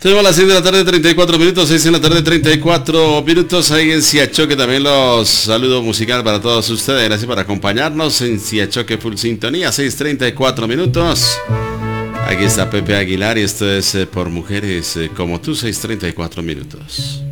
Tenemos las 6 de la tarde, 34 minutos, 6 de la tarde, 34 minutos, ahí en Siachoque. También los saludo musical para todos ustedes, gracias por acompañarnos en Siachoque Full Sintonía, 6:34 minutos. Aquí está Pepe Aguilar y esto es Por Mujeres Como Tú, 6:34 minutos.